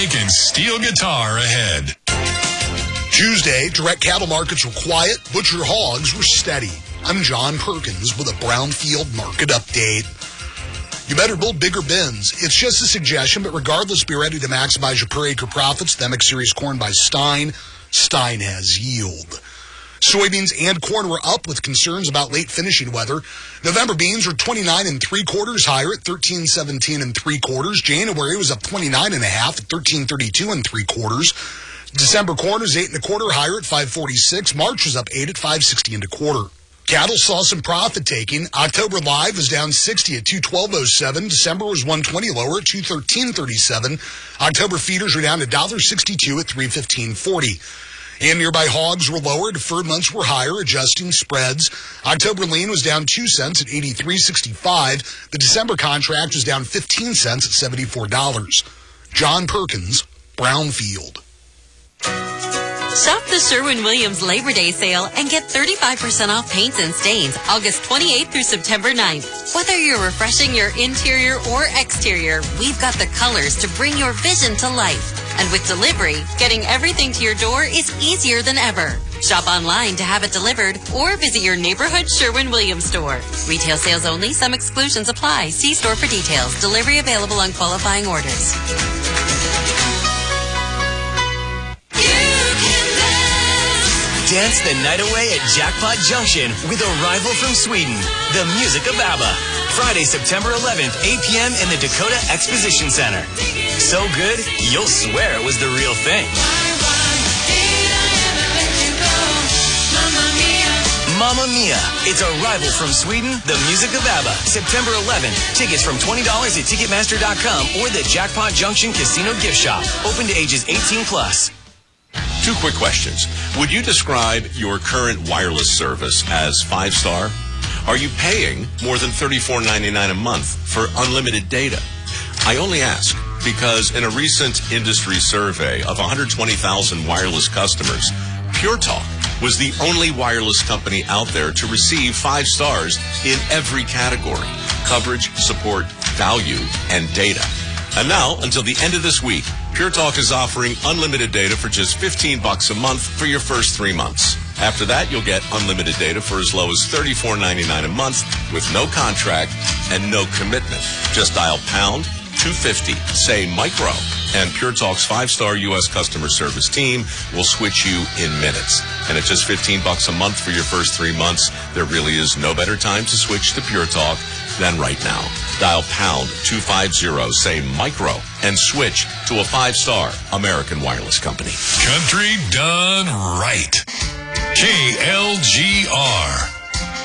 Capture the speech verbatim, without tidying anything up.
bike and steel guitar ahead. Tuesday, direct cattle markets were quiet. Butcher hogs were steady. I'm John Perkins with a Brownfield market update. You better build bigger bins. It's just a suggestion, but regardless, be ready to maximize your per acre profits. The M X Series corn by Stein. Stein has yield. Soybeans and corn were up with concerns about late finishing weather. November beans were twenty-nine and three quarters higher at thirteen seventeen and three quarters. January was up twenty-nine and a half at thirteen thirty-two and three quarters. December corn was eight and a quarter higher at five forty-six. March was up eight at five sixty and a quarter. Cattle saw some profit taking. October live was down sixty at two twelve oh seven. December was one twenty lower at two thirteen thirty-seven. October feeders were down to one sixty-two at three fifteen forty. And nearby hogs were lower. Deferred months were higher, adjusting spreads. October lean was down two cents at eighty-three sixty-five. The December contract was down fifteen cents at seventy-four dollars. John Perkins, Brownfield. Shop the Sherwin-Williams Labor Day sale and get thirty-five percent off paints and stains August twenty-eighth through September ninth. Whether you're refreshing your interior or exterior, we've got the colors to bring your vision to life. And with delivery, getting everything to your door is easier than ever. Shop online to have it delivered or visit your neighborhood Sherwin-Williams store. Retail sales only. Some exclusions apply. See store for details. Delivery available on qualifying orders. Dance the night away at Jackpot Junction with Arrival from Sweden, the music of ABBA. Friday, September eleventh, eight p.m. in the Dakota Exposition Center. So good, you'll swear it was the real thing. Mamma Mia. It's Arrival from Sweden, the music of ABBA. September eleventh. Tickets from twenty dollars at Ticketmaster dot com or the Jackpot Junction Casino Gift Shop. Open to ages eighteen plus. Two quick questions. Would you describe your current wireless service as five-star? Are you paying more than thirty-four ninety-nine a month for unlimited data? I only ask because in a recent industry survey of one hundred twenty thousand wireless customers, Pure Talk was the only wireless company out there to receive five stars in every category: coverage, support, value, and data. And now, until the end of this week, Pure Talk is offering unlimited data for just fifteen bucks a month for your first three months. After that, you'll get unlimited data for as low as thirty-four ninety-nine a month with no contract and no commitment. Just dial pound two fifty, say micro, and Pure Talk's five-star U S customer service team will switch you in minutes. And at just fifteen bucks a month for your first three months, there really is no better time to switch to Pure Talk than right now. Dial pound two fifty, say micro, and switch to a five-star American wireless company. Country done right. K L G R.